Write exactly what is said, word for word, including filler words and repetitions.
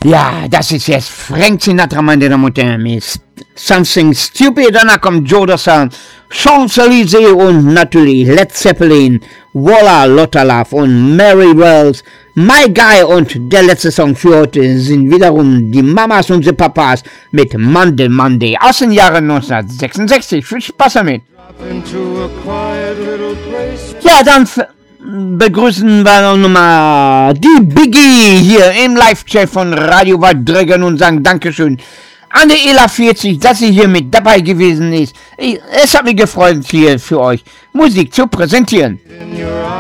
Ja, das ist jetzt Frank Sinatra, meine Damen und Herren, mit Something Stupid. Danach kommt Joe Dassin, Champs-Élysées und natürlich Led Zeppelin, Walla Lotta Love und Mary Wells, My Guy. Und der letzte Song für heute sind wiederum die Mamas und die Papas mit Monday Monday aus den Jahren neunzehnhundertsechsundsechzig. Viel Spaß damit. Ja, dann begrüßen wir nochmal die Biggie hier im Live-Chat von Radio Wadregen und sagen Dankeschön an die Ela vierzig, dass sie hier mit dabei gewesen ist. Es hat mich gefreut, hier für euch Musik zu präsentieren.